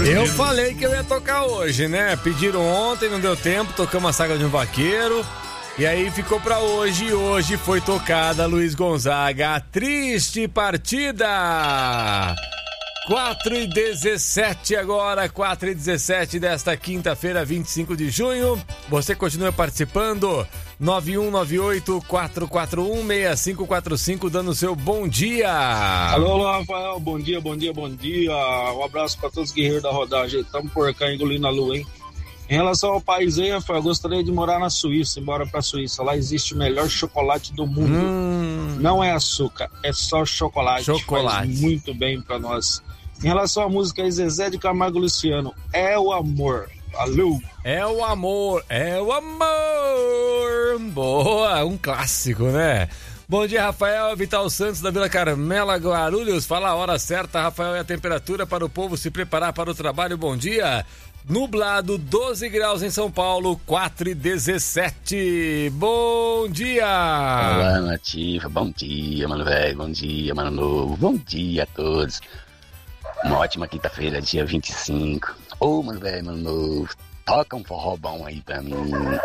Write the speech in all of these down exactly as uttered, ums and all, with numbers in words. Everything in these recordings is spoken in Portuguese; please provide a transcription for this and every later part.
Eu falei que eu ia tocar hoje, né? Pediram ontem, não deu tempo, tocamos a Saga de um Vaqueiro. E aí ficou pra hoje, e hoje foi tocada Luiz Gonzaga, A Triste Partida. quatro e dezessete agora, quatro e dezessete desta quinta-feira, vinte e cinco de junho. Você continua participando, nove um nove oito, quatro quatro um, seis cinco quatro cinco, dando o seu bom dia. Alô, alô, Rafael, bom dia, bom dia, bom dia. Um abraço para todos os guerreiros da rodagem. Estamos por cá engolindo a lua, hein? Em relação ao país aí, Rafael, eu gostaria de morar na Suíça, embora para a Suíça. Lá existe o melhor chocolate do mundo. Hum. Não é açúcar, é só chocolate. Chocolate. Faz muito bem para nós. Em relação à música aí, Zezé de Camargo e Luciano, é o amor. Alô? É o amor, é o amor. Boa, um clássico, né? Bom dia, Rafael. Vital Santos da Vila Carmela, Guarulhos. Fala a hora certa, Rafael, e a temperatura para o povo se preparar para o trabalho. Bom dia. Nublado, doze graus em São Paulo, quatro e dezessete. Bom dia. Olá, Nativa. Bom dia, mano velho. Bom dia, mano novo. Bom dia a todos. Uma ótima quinta-feira, dia vinte e cinco. Ô, mano velho, mano novo. Toca um forró bom aí pra mim.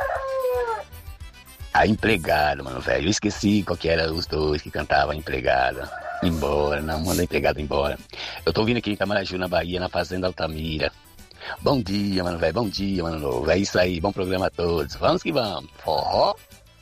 A empregada, mano velho. Eu esqueci qual que era os dois que cantavam a empregada. Embora, não, manda a empregada embora. Eu tô vindo aqui em Camaraju, na Bahia, na Fazenda Altamira. Bom dia, mano velho. Bom dia, mano novo. É isso aí, bom programa a todos. Vamos que vamos. Forró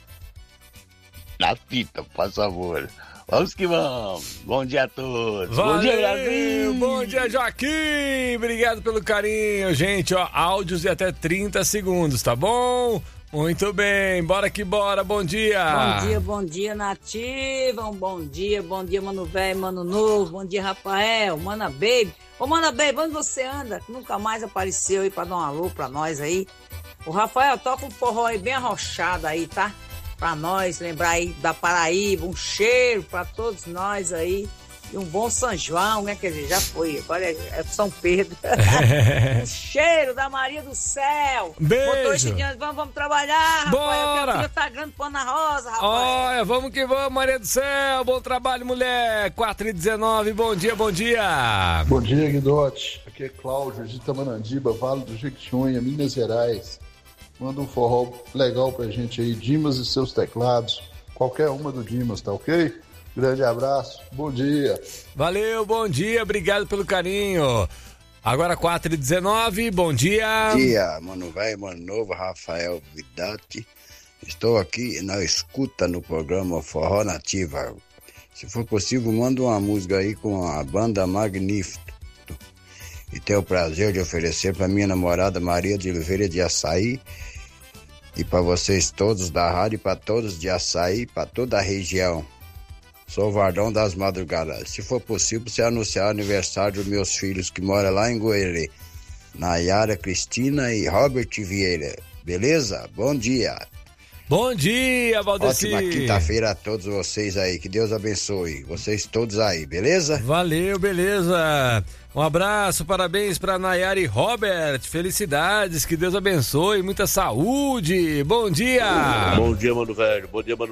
na fita, por favor. Vamos que vamos. Bom dia a todos. Valeu, bom dia, Brasil. Bom dia, Joaquim. Obrigado pelo carinho, gente. Ó, áudios de até trinta segundos, tá bom? Muito bem, bora que bora, bom dia. Bom dia, bom dia, Nativa, um bom dia, bom dia, mano velho, mano novo, bom dia, Rafael, mana baby. Ô, mana baby, onde você anda? Nunca mais apareceu aí pra dar um alô pra nós aí. O Rafael, toca um forró aí bem arrochado aí, tá? Pra nós, lembrar aí da Paraíba, um cheiro pra todos nós aí. E um bom São João, né? Quer dizer, já foi, agora é, é São Pedro. Um cheiro da Maria do Céu. Beijo. Motorista de vamos, vamos trabalhar, Bora. Rafael. Bora. Tá grande pano na rosa, Rafael. Olha, vamos que vamos, Maria do Céu. Bom trabalho, mulher. quatro e dezenove, bom dia, bom dia. Bom dia, Guidote. Aqui é Cláudio, de Itamanandiba, Vale do Jequitinhonha, Minas Gerais. Manda um forró legal pra gente aí, Dimas e seus teclados. Qualquer uma do Dimas, tá ok? Grande abraço, bom dia. Valeu, bom dia, obrigado pelo carinho. Agora quatro e dezenove, bom dia. Bom dia, mano velho, mano novo, Rafael Vidati. Estou aqui na escuta no programa Forró Nativa. Se for possível, manda uma música aí com a banda Magnífico. E tenho o prazer de oferecer para minha namorada Maria de Oliveira de Açaí. E para vocês todos da rádio, para todos de Açaí, para toda a região. Sou o Vardão das Madrugadas. Se for possível, você anunciar o aniversário dos meus filhos que moram lá em Goerê. Nayara, Cristina e Robert Vieira. Beleza? Bom dia. Bom dia, Valdeci. Ótima quinta-feira a todos vocês aí. Que Deus abençoe. Vocês todos aí, beleza? Valeu, beleza. Um abraço, parabéns para Nayara e Robert. Felicidades, que Deus abençoe. Muita saúde. Bom dia. Bom dia, mano velho. Bom dia, mano